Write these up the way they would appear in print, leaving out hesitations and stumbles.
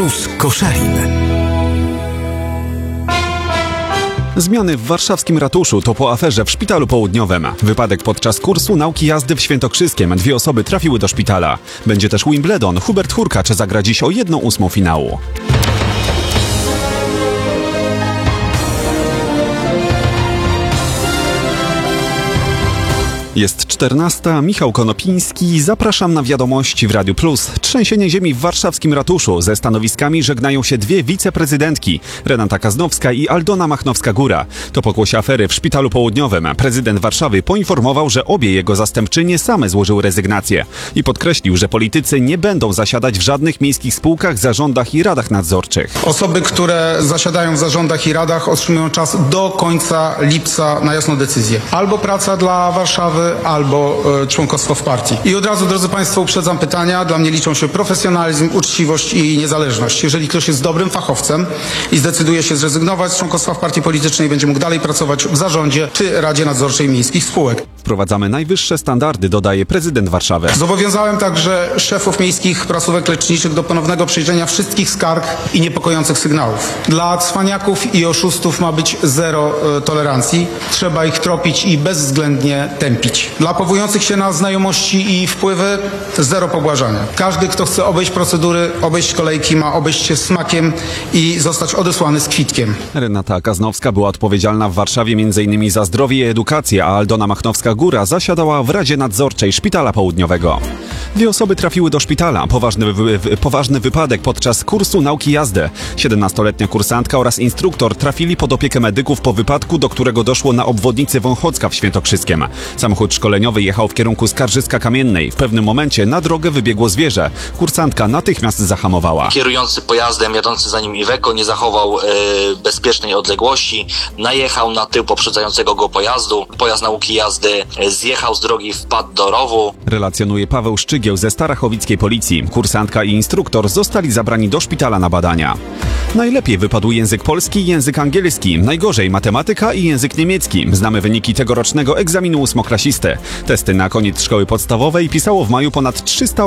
Plus Koszalin. Zmiany w warszawskim ratuszu to po aferze w Szpitalu Południowym. Wypadek podczas kursu nauki jazdy w Świętokrzyskiem. 2 osoby trafiły do szpitala. Będzie też Wimbledon. Hubert Hurkacz zagra dziś o 1/8 finału. Jest 14. Michał Konopiński. Zapraszam na wiadomości w Radiu Plus. Trzęsienie ziemi w warszawskim ratuszu. Ze stanowiskami żegnają się 2 wiceprezydentki. Renata Kaznowska i Aldona Machnowska-Góra. To pokłosie afery w Szpitalu Południowym. Prezydent Warszawy poinformował, że obie jego zastępczynie same złożyły rezygnację. I podkreślił, że politycy nie będą zasiadać w żadnych miejskich spółkach, zarządach i radach nadzorczych. Osoby, które zasiadają w zarządach i radach, otrzymują czas do końca lipca na jasną decyzję. Albo praca dla Warszawy, albo członkostwo w partii. I od razu, drodzy Państwo, uprzedzam pytania. Dla mnie liczą się profesjonalizm, uczciwość i niezależność. Jeżeli ktoś jest dobrym fachowcem i zdecyduje się zrezygnować z członkostwa w partii politycznej, będzie mógł dalej pracować w zarządzie czy Radzie Nadzorczej miejskich spółek. Wprowadzamy najwyższe standardy, dodaje prezydent Warszawy. Zobowiązałem także szefów miejskich placówek leczniczych do ponownego przejrzenia wszystkich skarg i niepokojących sygnałów. Dla cwaniaków i oszustów ma być zero tolerancji. Trzeba ich tropić i bezwzględnie tępić. Dla powołujących się na znajomości i wpływy zero pobłażania. Każdy, kto chce obejść procedury, obejść kolejki, ma obejść się smakiem i zostać odesłany z kwitkiem. Renata Kaznowska była odpowiedzialna w Warszawie m.in. za zdrowie i edukację, a Aldona Machnowska-Góra zasiadała w Radzie Nadzorczej Szpitala Południowego. 2 osoby trafiły do szpitala. Poważny wypadek podczas kursu nauki jazdy. 17-letnia kursantka oraz instruktor trafili pod opiekę medyków po wypadku, do którego doszło na obwodnicy Wąchocka w Świętokrzyskiem. Samochód szkoleniowy jechał w kierunku Skarżyska-Kamiennej. W pewnym momencie na drogę wybiegło zwierzę. Kursantka natychmiast zahamowała. Kierujący pojazdem, jadący za nim Iveco, nie zachował bezpiecznej odległości. Najechał na tył poprzedzającego go pojazdu. Pojazd nauki jazdy zjechał z drogi, wpadł do rowu. Relacjonuje Paweł Szczygieł ze starachowickiej policji. Kursantka i instruktor zostali zabrani do szpitala na badania. Najlepiej wypadł język polski i język angielski. Najgorzej matematyka i język niemiecki. Znamy wyniki tegorocznego egzaminu 8-klasisty. Testy na koniec szkoły podstawowej pisało w maju ponad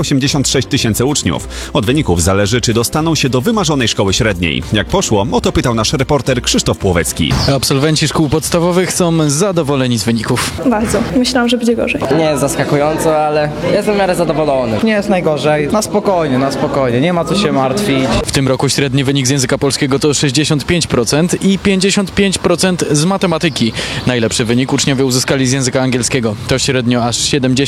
386 000 uczniów. Od wyników zależy, czy dostaną się do wymarzonej szkoły średniej. Jak poszło? O to pytał nasz reporter Krzysztof Płowecki. Absolwenci szkół podstawowych są zadowoleni z wyników. Bardzo. Myślałam, że będzie gorzej. Nie jest zaskakująco, ale jestem w miarę zadowolony. Nie jest najgorzej. Na spokojnie. Nie ma co się martwić. W tym roku średni wynik z języka polskiego to 65% i 55% z matematyki. Najlepszy wynik uczniowie uzyskali z języka angielskiego. To średnio aż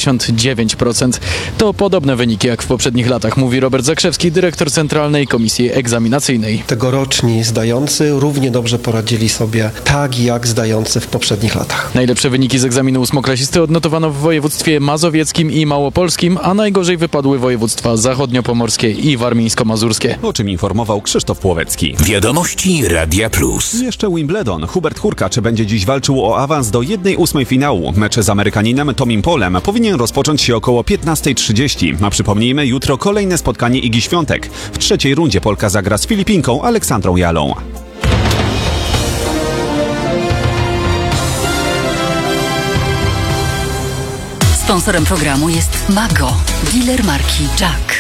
79%. To podobne wyniki jak w poprzednich latach, mówi Robert Zakrzewski, dyrektor Centralnej Komisji Egzaminacyjnej. Tegoroczni zdający równie dobrze poradzili sobie tak jak zdający w poprzednich latach. Najlepsze wyniki z egzaminu 8-klasisty odnotowano w województwie mazowieckim i małopolskim, a najgorzej wypadły województwa zachodniopomorskie i warmińsko-mazurskie. O czym informował Krzysztof Płowecki. Wiadomości Radia Plus. Jeszcze Wimbledon. Hubert Hurkacz będzie dziś walczył o awans do 1/8 finału. Mecz z Amerykaninem Tomim Polem powinien rozpocząć się około 15:30. A przypomnijmy, jutro kolejne spotkanie Igi Świątek. W 3. rundzie Polka zagra z Filipinką Aleksandrą Jalą. Sponsorem programu jest Mago, dealer marki Jack.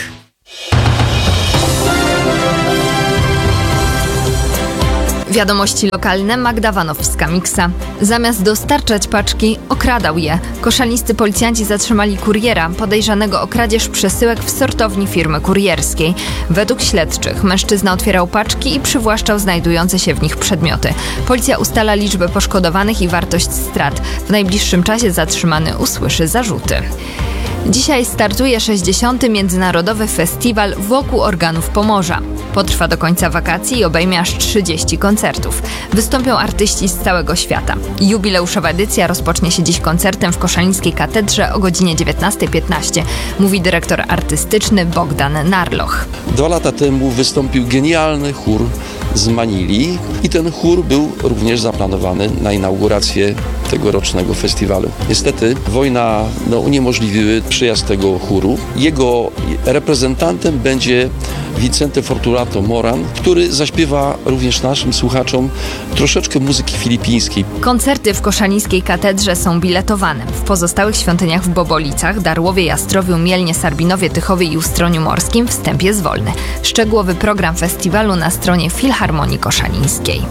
Wiadomości lokalne. Magda Wanowska-Miksa. Zamiast dostarczać paczki, okradał je. Koszalińscy policjanci zatrzymali kuriera podejrzanego o kradzież przesyłek w sortowni firmy kurierskiej. Według śledczych mężczyzna otwierał paczki i przywłaszczał znajdujące się w nich przedmioty. Policja ustala liczbę poszkodowanych i wartość strat. W najbliższym czasie zatrzymany usłyszy zarzuty. Dzisiaj startuje 60. Międzynarodowy Festiwal Wokół Organów Pomorza. Potrwa do końca wakacji i obejmie aż 30 koncertów. Wystąpią artyści z całego świata. Jubileuszowa edycja rozpocznie się dziś koncertem w Koszalińskiej Katedrze o godzinie 19:15, mówi dyrektor artystyczny Bogdan Narloch. 2 lata temu wystąpił genialny chór z Manili i ten chór był również zaplanowany na inaugurację tegorocznego festiwalu. Niestety wojna uniemożliwiły przyjazd tego chóru. Jego reprezentantem będzie Vicente Fortunato Moran, który zaśpiewa również naszym słuchaczom troszeczkę muzyki filipińskiej. Koncerty w Koszalińskiej Katedrze są biletowane. W pozostałych świątyniach w Bobolicach, Darłowie, Jastrowiu, Mielnie, Sarbinowie, Tychowie i Ustroniu Morskim wstęp jest wolny. Szczegółowy program festiwalu na stronie Filharmonii Koszalińskiej.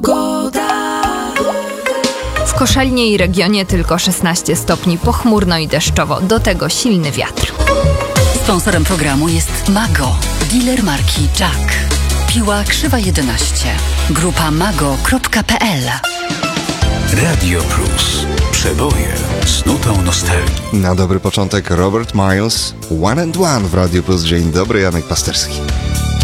W Koszalinie i regionie tylko 16 stopni, pochmurno i deszczowo, do tego silny wiatr. Sponsorem programu jest Mago, dealer marki Jack. Piła Krzywa 11. Grupa mago.pl. Radio Plus. Przeboje z nutą nostalgii. Na dobry początek Robert Miles, One and One w Radio Plus. Dzień dobry, Janek Pasterski.